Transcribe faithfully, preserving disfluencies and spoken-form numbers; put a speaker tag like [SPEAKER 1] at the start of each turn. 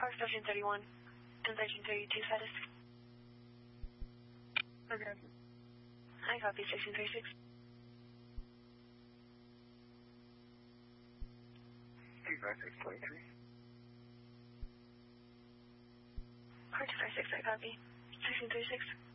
[SPEAKER 1] Park Station thirty-one, and Station thirty-two status.
[SPEAKER 2] Okay.
[SPEAKER 1] I copy Station thirty-six.
[SPEAKER 2] two five six twenty-three.
[SPEAKER 1] Park two five six, I copy. Station thirty-six.